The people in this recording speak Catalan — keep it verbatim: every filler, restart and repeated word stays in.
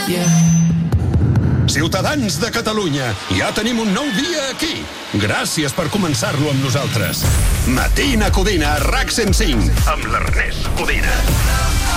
Ciutadans de Catalunya, ja tenim un nou dia aquí. Gràcies per començar-lo amb nosaltres. Matina Codina, RAC cent cinc, amb l'Ernest Codina.